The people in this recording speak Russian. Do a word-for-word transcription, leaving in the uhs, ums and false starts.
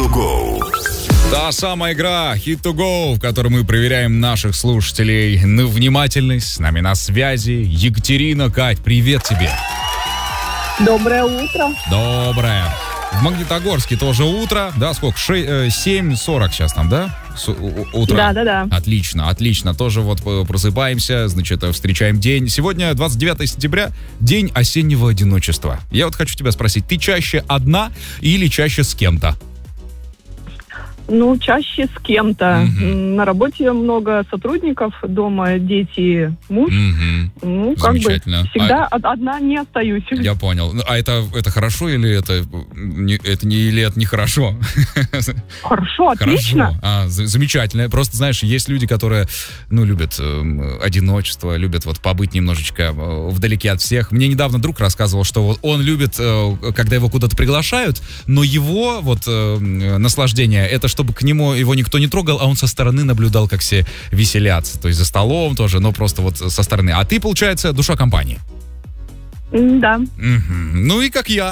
to go. Та самая игра Hit to Go, в которой мы проверяем наших слушателей на внимательность. С нами на связи Екатерина. Кать, привет тебе. Доброе утро. Доброе. В Магнитогорске тоже утро. Да, сколько? семь сорок сейчас там, да? С- у- утро. Да, да, да. Отлично, отлично. Тоже вот э, просыпаемся, значит, э, встречаем день. Сегодня двадцать девятое сентября, день осеннего одиночества. Я вот хочу тебя спросить, ты чаще одна или чаще с кем-то? Ну, чаще с кем-то. Мгм. На работе много сотрудников, дома дети, муж. Мгм. Ну, как бы Замечательно. всегда од- одна не остаюсь. Я понял. Ну, а это, это хорошо или это не, это не, или это нехорошо? Хорошо, отлично. Хорошо. А, за- замечательно. Просто, знаешь, есть люди, которые, ну, любят э, одиночество, любят вот побыть немножечко э, вдалеке от всех. Мне недавно друг рассказывал, что вот он любит, э, когда его куда-то приглашают, но его вот э, наслаждение, это чтобы к нему его никто не трогал, а он со стороны наблюдал, как все веселятся. То есть за столом тоже, но просто вот со стороны. А ты, получается, душа компании. М, Да. Мгм. Ну и как я.